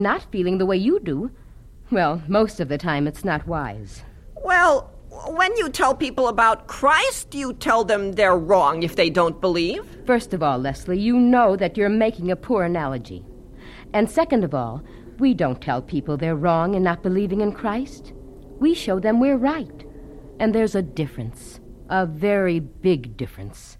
not feeling the way you do, well, most of the time it's not wise. Well, when you tell people about Christ, you tell them they're wrong if they don't believe. First of all, Leslie, you know that you're making a poor analogy. And second of all, we don't tell people they're wrong in not believing in Christ. We show them we're right. And there's a difference, a very big difference.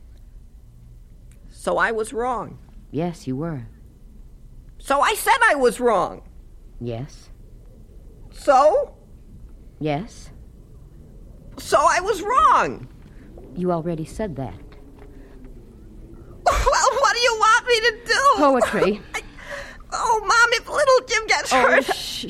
So I was wrong. Yes, you were. So I said I was wrong. Yes. So? Yes. So I was wrong. You already said that. Well, what do you want me to do? Poetry. Oh, Mom, if little Jim gets hurt... Shh.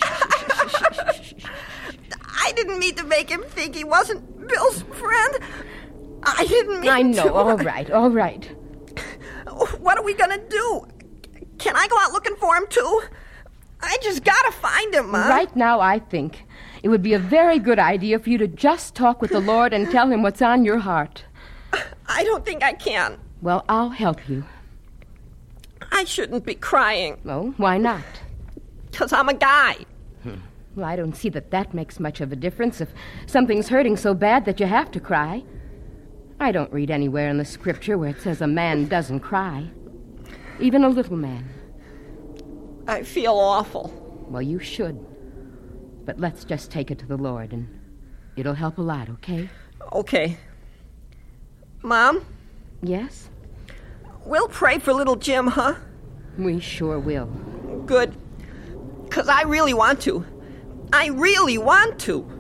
I didn't mean to make him think he wasn't Bill's friend. I didn't mean to... I know. All right. What are we going to do? Can I go out looking for him, too? I just got to find him, Mom. Right now, I think it would be a very good idea for you to just talk with the Lord and tell him what's on your heart. I don't think I can. Well, I'll help you. I shouldn't be crying. Oh, why not? 'Cause I'm a guy. Well, I don't see that makes much of a difference if something's hurting so bad that you have to cry. I don't read anywhere in the scripture where it says a man doesn't cry. Even a little man. I feel awful. Well, you should. But let's just take it to the Lord, and it'll help a lot, okay? Okay. Mom? Yes? We'll pray for little Jim, huh? We sure will. Good. 'Cause I really want to. I really want to.